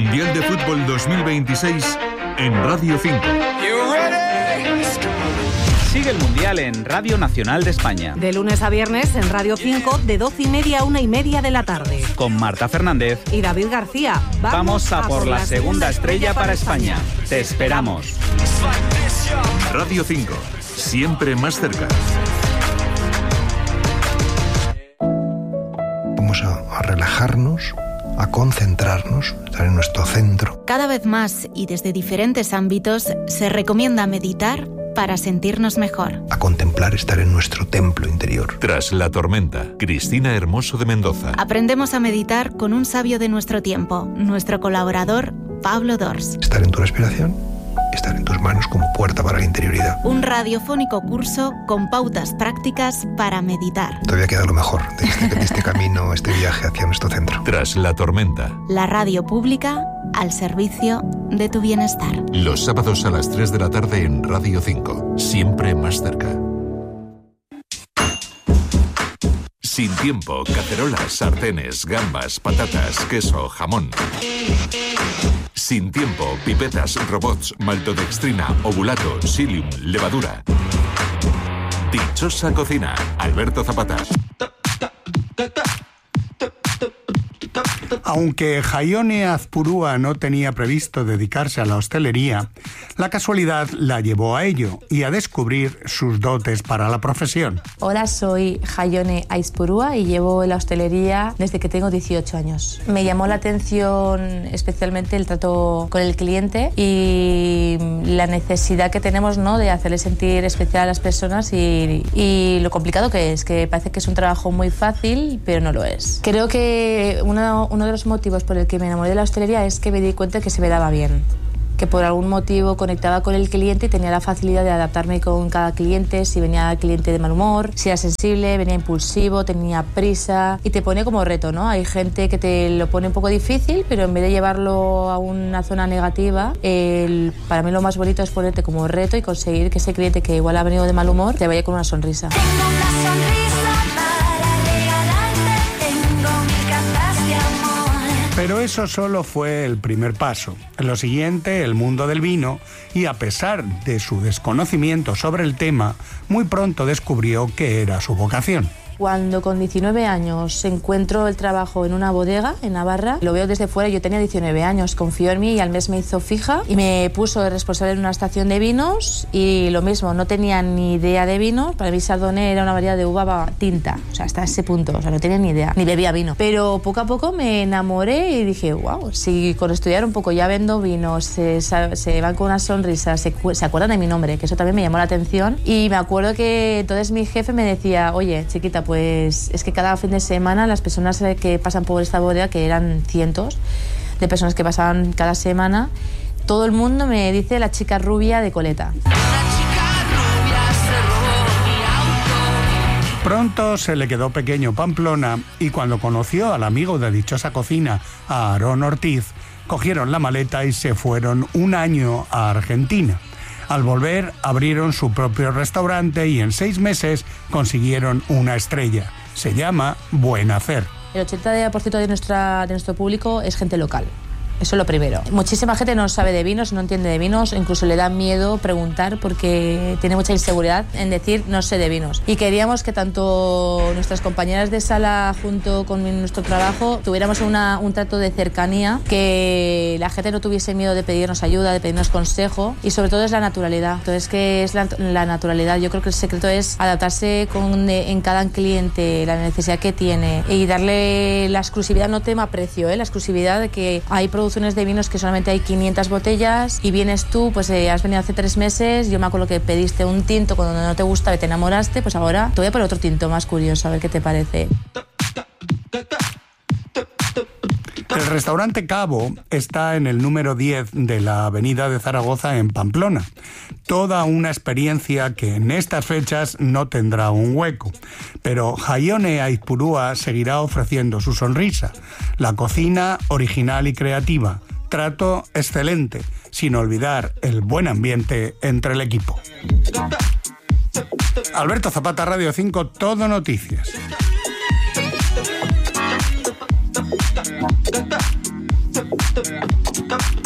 Mundial de Fútbol 2026 en Radio 5. Sigue el Mundial en Radio Nacional de España. De lunes a viernes en Radio 5, de 12:30 a 1:30 de la tarde. Con Marta Fernández y David García. Vamos a por la segunda estrella para España. Te esperamos. Radio 5, siempre más cerca. Vamos a relajarnos, a concentrarnos, estar en nuestro centro. Cada vez más y desde diferentes ámbitos se recomienda meditar para sentirnos mejor. A contemplar, estar en nuestro templo interior. Tras la tormenta, Cristina Hermoso de Mendoza. Aprendemos a meditar con un sabio de nuestro tiempo, nuestro colaborador Pablo Dors. Estar en tu respiración, estar en tus manos como puerta para la interioridad. Un radiofónico curso con pautas prácticas para meditar. Todavía queda lo mejor de este camino, este viaje hacia nuestro centro. Tras la tormenta. La radio pública al servicio de tu bienestar. Los sábados a las 3 de la tarde en Radio 5, siempre más cerca. Sin tiempo, cacerolas, sartenes, gambas, patatas, queso, jamón. Sin tiempo, pipetas, robots, maltodextrina, ovulato, psyllium, levadura. Dichosa cocina, Alberto Zapata. Aunque Jaione Azpurua no tenía previsto dedicarse a la hostelería, la casualidad la llevó a ello y a descubrir sus dotes para la profesión. Hola, soy Jaione Azpurua y llevo la hostelería desde que tengo 18 años. Me llamó la atención especialmente el trato con el cliente y la necesidad que tenemos, ¿no?, de hacerle sentir especial a las personas y lo complicado que es, que parece que es un trabajo muy fácil, pero no lo es. Creo que uno de los motivos por el que me enamoré de la hostelería es que me di cuenta que se me daba bien, que por algún motivo conectaba con el cliente y tenía la facilidad de adaptarme con cada cliente, si venía el cliente de mal humor, si era sensible, venía impulsivo, tenía prisa, y te pone como reto, ¿no? Hay gente que te lo pone un poco difícil, pero en vez de llevarlo a una zona negativa, para mí lo más bonito es ponerte como reto y conseguir que ese cliente que igual ha venido de mal humor te vaya con una sonrisa. Tengo una sonrisa para regalarte, tengo mil cartas de amor. Pero eso solo fue el primer paso. En lo siguiente, el mundo del vino, y a pesar de su desconocimiento sobre el tema, muy pronto descubrió que era su vocación. Cuando con 19 años encuentro el trabajo en una bodega en Navarra, lo veo desde fuera, yo tenía 19 años, confió en mí y al mes me hizo fija y me puso de responsable en una estación de vinos y lo mismo, no tenía ni idea de vino, para mí Chardonnay era una variedad de uva tinta, o sea, hasta ese punto, o sea, no tenía ni idea, ni bebía vino. Pero poco a poco me enamoré y dije, wow, si con estudiar un poco ya vendo vinos, se van con una sonrisa, se acuerdan de mi nombre, que eso también me llamó la atención y me acuerdo que entonces mi jefe me decía, oye, chiquita, pues es que cada fin de semana las personas que pasan por esta bodega, que eran cientos de personas que pasaban cada semana, todo el mundo me dice la chica rubia de Coleta. Pronto se le quedó pequeño Pamplona y cuando conoció al amigo de dichosa cocina, a Aarón Ortiz, cogieron la maleta y se fueron un año a Argentina. Al volver, abrieron su propio restaurante y en 6 meses consiguieron una estrella. Se llama Buen Hacer. El 80% de nuestro público es gente local. Eso es lo primero. Muchísima gente no sabe de vinos, no entiende de vinos, incluso le da miedo preguntar porque tiene mucha inseguridad en decir no sé de vinos. Y queríamos que tanto nuestras compañeras de sala junto con nuestro trabajo tuviéramos un trato de cercanía, que la gente no tuviese miedo de pedirnos ayuda, de pedirnos consejo y sobre todo es la naturalidad. Entonces, ¿qué es la naturalidad? Yo creo que el secreto es adaptarse en cada cliente, la necesidad que tiene y darle la exclusividad, no tema precio, la exclusividad de que hay productos de vinos que solamente hay 500 botellas y vienes tú, pues has venido hace 3 meses, yo me acuerdo que pediste un tinto cuando no te gustaba y te enamoraste, pues ahora te voy a por otro tinto más curioso, a ver qué te parece. El restaurante Cabo está en el número 10 de la avenida de Zaragoza en Pamplona. Toda una experiencia que en estas fechas no tendrá un hueco. Pero Jaione Azpurua seguirá ofreciendo su sonrisa. La cocina original y creativa. Trato excelente, sin olvidar el buen ambiente entre el equipo. Alberto Zapata, Radio 5, Todo Noticias.